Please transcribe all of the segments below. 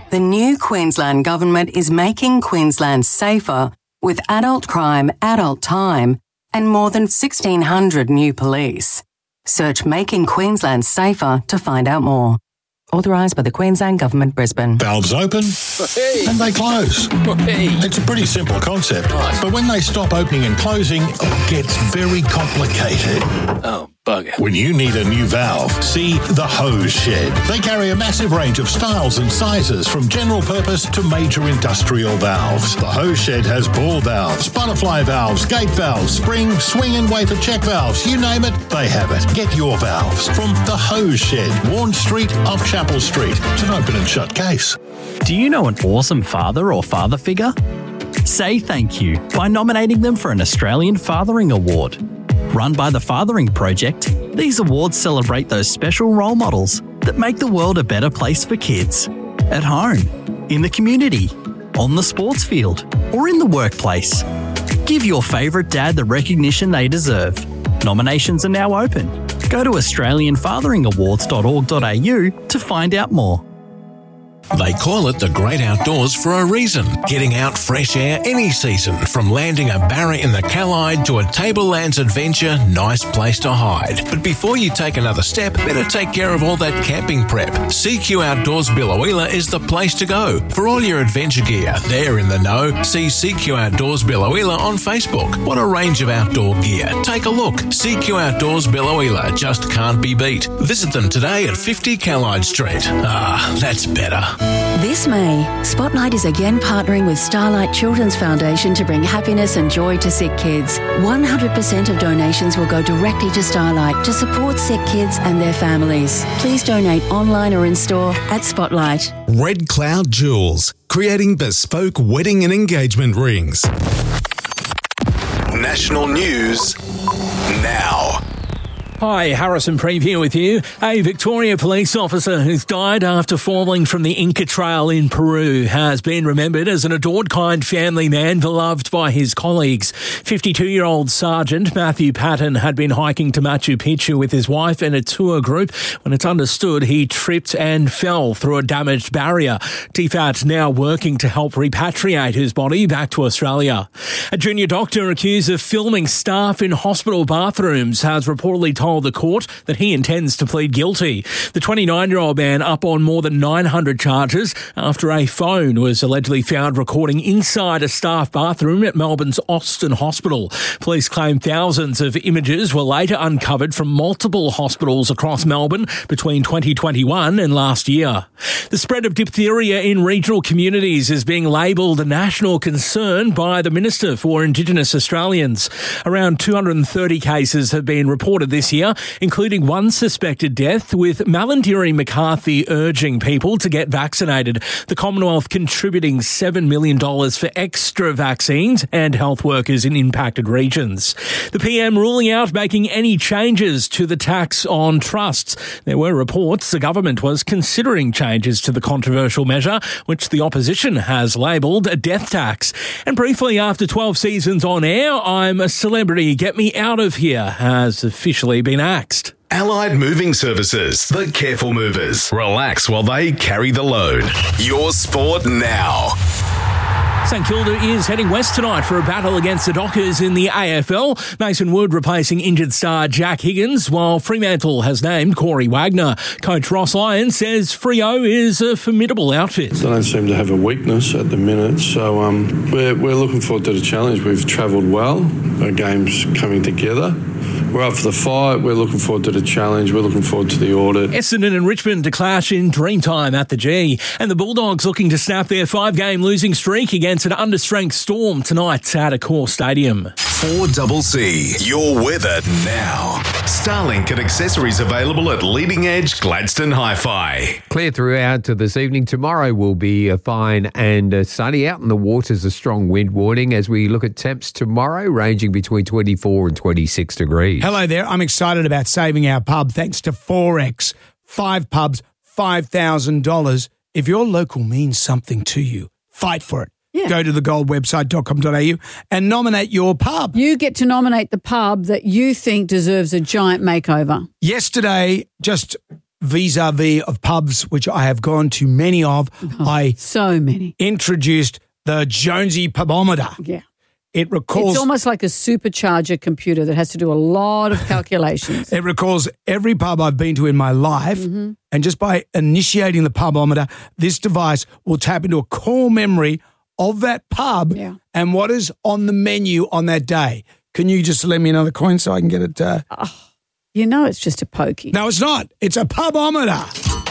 The new Queensland Government is making Queensland safer with adult crime, adult time, and more than 1,600 new police. Search Making Queensland Safer to find out more. Authorised by the Queensland Government, Brisbane. Valves open and they close. It's a pretty simple concept, but when they stop opening and closing, it gets very complicated. Oh, bugger. When you need a new valve, see The Hose Shed. They carry a massive range of styles and sizes from general purpose to major industrial valves. The Hose Shed has ball valves, butterfly valves, gate valves, spring, swing and wafer check valves. You name it, they have it. Get your valves from The Hose Shed, Warren Street off Chapel Street. It's an open and shut case. Do you know an awesome father or father figure? Say thank you by nominating them for an Australian Fathering Award. Run by the Fathering Project, these awards celebrate those special role models that make the world a better place for kids. At home, in the community, on the sports field, or in the workplace. Give your favourite dad the recognition they deserve. Nominations are now open. Go to australianfatheringawards.org.au to find out more. They call it the great outdoors for a reason. Getting out fresh air any season, from landing a barra in the Callide to a Tablelands adventure, nice place to hide. But before you take another step, better take care of all that camping prep. CQ Outdoors Biloela is the place to go. For all your adventure gear, they're in the know. See CQ Outdoors Biloela on Facebook. What a range of outdoor gear. Take a look. CQ Outdoors Biloela just can't be beat. Visit them today at 50 Callide Street. Ah, that's better. This May, Spotlight is again partnering with Starlight Children's Foundation to bring happiness and joy to sick kids. 100% of donations will go directly to Starlight to support sick kids and their families. Please donate online or in store at Spotlight. Red Cloud Jewels, creating bespoke wedding and engagement rings. National news now. Hi, Harrison Preview with you. A Victoria police officer who's died after falling from the Inca Trail in Peru has been remembered as an adored, kind family man beloved by his colleagues. 52-year-old Sergeant Matthew Patton had been hiking to Machu Picchu with his wife and a tour group when it's understood he tripped and fell through a damaged barrier. TFAT now working to help repatriate his body back to Australia. A junior doctor accused of filming staff in hospital bathrooms has reportedly told the court that he intends to plead guilty. The 29-year-old man up on more than 900 charges after a phone was allegedly found recording inside a staff bathroom at Melbourne's Austin Hospital. Police claim thousands of images were later uncovered from multiple hospitals across Melbourne between 2021 and last year. The spread of diphtheria in regional communities is being labelled a national concern by the Minister for Indigenous Australians. Around 230 cases have been reported this year, including one suspected death, with Malarndirri McCarthy urging people to get vaccinated. The Commonwealth contributing $7 million for extra vaccines and health workers in impacted regions. The PM ruling out making any changes to the tax on trusts. There were reports the government was considering changes to the controversial measure, which the opposition has labelled a death tax. And briefly, after 12 seasons on air, I'm a Celebrity, Get Me Out of Here has officially been axed. Allied Moving Services, the careful movers. Relax while they carry the load. Your sport now. St Kilda is heading west tonight for a battle against the Dockers in the AFL. Mason Wood replacing injured star Jack Higgins, while Fremantle has named Corey Wagner. Coach Ross Lyon says Freo is a formidable outfit. They don't seem to have a weakness at the minute, so we're looking forward to the challenge. We've travelled well. Our game's coming together. We're up for the fight. We're looking forward to the challenge. We're looking forward to the audit. Essendon and Richmond to clash in Dreamtime at the G. And the Bulldogs looking to snap their 5-game losing streak against an understrength Storm tonight at Accor Stadium. 4CC, your weather now. Starlink and accessories available at Leading Edge Gladstone Hi-Fi. Clear throughout to this evening. Tomorrow will be fine and sunny. Out in the waters, a strong wind warning as we look at temps tomorrow ranging between 24 and 26 degrees. Hello there. I'm excited about saving our pub thanks to Forex. 5 pubs, $5,000. If your local means something to you, fight for it. Yeah. Go to thegoldwebsite.com.au and nominate your pub. You get to nominate the pub that you think deserves a giant makeover. Yesterday, just vis-a-vis of pubs, which I have gone to many of. So many. Introduced the Jonesy Pubometer. Yeah. It recalls... It's almost like a supercharger computer that has to do a lot of calculations. It recalls every pub I've been to in my life, and just by initiating the Pubometer, this device will tap into a core memory of that pub and what is on the menu on that day. Can you just lend me another coin so I can get it... You know it's just a pokey. No, it's not. It's a Pubometer.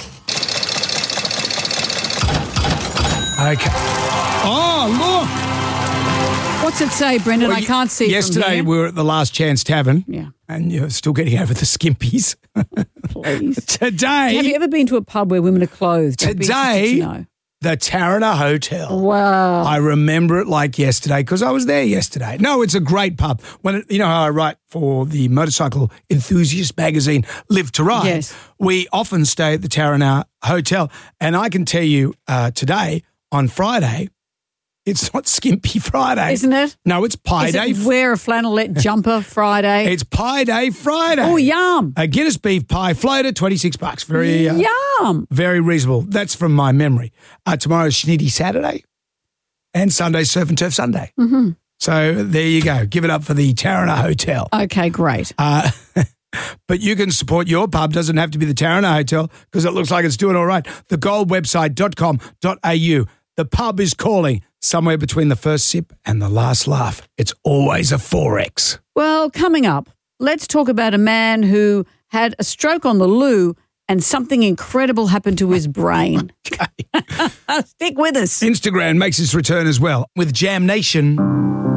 Okay. Oh, look. What's it say, Brendan? I can't see yesterday from here. we were at the Last Chance Tavern. Yeah. And you're still getting over the skimpies. Please. Today... Have you ever been to a pub where women are clothed? Today, the Tarana Hotel. Wow. I remember it like yesterday because I was there yesterday. No, it's a great pub. You know how I write for the motorcycle enthusiast magazine, Live to Ride? Yes. We often stay at the Tarana Hotel. And I can tell you today, on Friday, it's not Skimpy Friday. Isn't it? No, it's Pie Day. Wear a flannelette jumper Friday. It's Pie Day Friday. Oh, yum. A Guinness beef pie floater, $26. Very yum. Very reasonable. That's from my memory. Tomorrow's Schnitty Saturday and Sunday's Surf and Turf Sunday. Mm-hmm. So there you go. Give it up for the Tarana Hotel. Okay, great. But you can support your pub. Doesn't have to be the Tarana Hotel because it looks like it's doing all right. Thegoldwebsite.com.au. The pub is calling. Somewhere between the first sip and the last laugh. It's always a 4X. Well, coming up, let's talk about a man who had a stroke on the loo and something incredible happened to his brain. Okay. Stick with us. Instagram makes its return as well with Jam Nation.